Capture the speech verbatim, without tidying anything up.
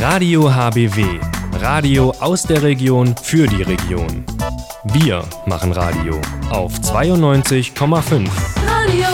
Radio H B W. Radio aus der Region für die Region. Wir machen Radio auf zweiundneunzig Komma fünf.